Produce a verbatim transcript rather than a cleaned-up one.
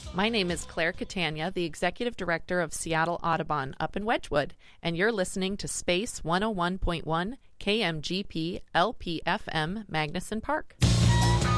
My name is Claire Catania, the Executive Director of Seattle Audubon up in Wedgwood, and you're listening to Space one oh one point one K M G P L P F M Magnuson Park.